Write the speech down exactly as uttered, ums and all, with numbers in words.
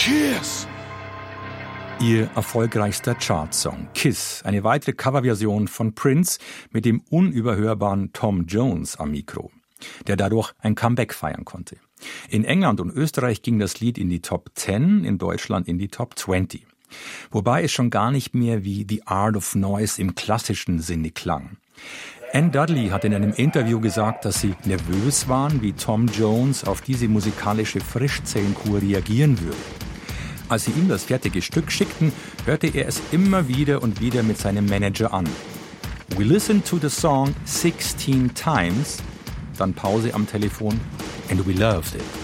Kiss. Ihr erfolgreichster Chartsong Kiss, eine weitere Coverversion von Prince mit dem unüberhörbaren Tom Jones am Mikro, der dadurch ein Comeback feiern konnte. In England und Österreich ging das Lied in die Top zehn, in Deutschland in die Top zwanzig. Wobei es schon gar nicht mehr wie The Art of Noise im klassischen Sinne klang. Anne Dudley hat in einem Interview gesagt, dass sie nervös waren, wie Tom Jones auf diese musikalische Frischzellenkur reagieren würde. Als sie ihm das fertige Stück schickten, hörte er es immer wieder und wieder mit seinem Manager an. We listened to the song sixteen times, dann Pause am Telefon, and we loved it.